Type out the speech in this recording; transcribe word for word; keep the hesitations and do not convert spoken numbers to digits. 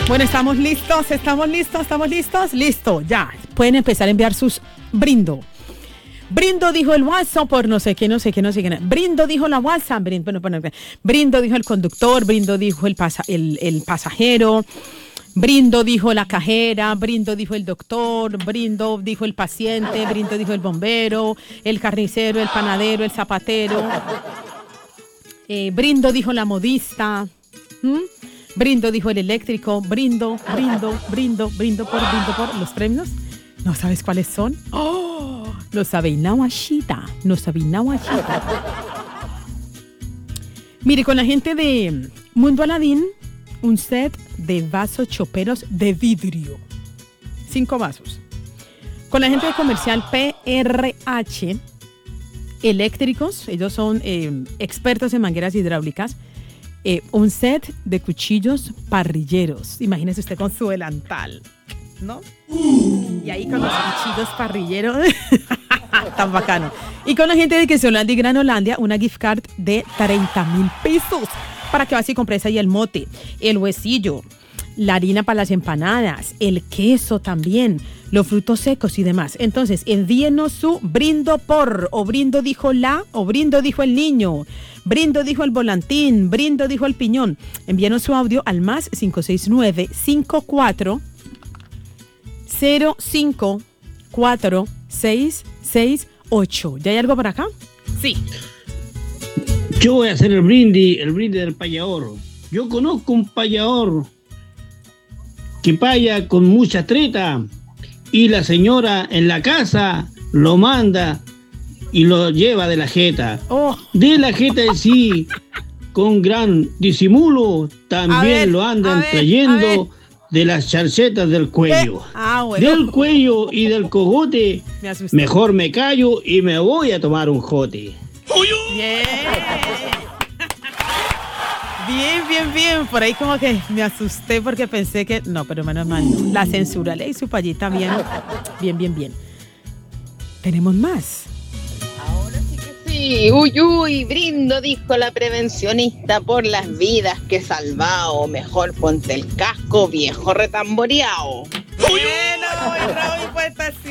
Bueno, estamos listos, estamos listos, estamos listos, listo, ya. Pueden empezar a enviar sus brindo. Brindo dijo el WhatsApp por no sé qué, no sé qué, no sé qué. Brindo dijo la WhatsApp, brindo, bueno, bueno, brindo dijo el conductor, brindo dijo el, pasa, el, el pasajero, brindo dijo la cajera, brindo dijo el doctor, brindo dijo el paciente, brindo dijo el bombero, el carnicero, el panadero, el zapatero, eh, brindo dijo la modista, ¿Mm? Brindo dijo el eléctrico, brindo, brindo, brindo, brindo por, brindo por los premios. ¿No sabes cuáles son? ¡Oh! No sabe Nawashita, no sabe Nawashita. Mire, con la gente de Mundo Aladín, un set de vasos choperos de vidrio. Cinco vasos. Con la gente de Comercial P R H, eléctricos, ellos son eh, expertos en mangueras hidráulicas. Eh, un set de cuchillos parrilleros. Imagínese usted con su delantal, ¿no? Y ahí con los cuchillos parrilleros. Tan bacano. Y con la gente de Quesolandia y Granolandia, una gift card de treinta mil pesos. Para que vaya y compres ahí el mote, el huesillo, la harina para las empanadas, el queso también, los frutos secos y demás. Entonces, envíenos su brindo por, o brindo dijo la, o brindo dijo el niño, brindo dijo el volantín, brindo dijo el piñón. Envíenos su audio al más cinco seis nueve, cinco cuatro cero cinco cuatro seis seis ocho. ¿Ya hay algo por acá? Sí. Yo voy a hacer el brindis, el brindis del payador. Yo conozco un payador que paya con mucha treta y la señora en la casa lo manda y lo lleva de la jeta. Oh. De la jeta de sí, con gran disimulo, también ver, lo andan ver, trayendo de las charcetas del cuello. Eh. Ah, bueno. Del cuello y del cogote, me mejor me callo y me voy a tomar un jote. Bien. Bien, bien, bien. Por ahí como que me asusté porque pensé que... No, pero menos mal no. La censura ley su payita bien, bien, bien, bien. Tenemos más. Ahora sí que sí. Uy, uy, brindo, dijo la prevencionista, por las vidas que he salvado. Mejor ponte el casco, viejo retamboreado. Bueno, Raúl, pues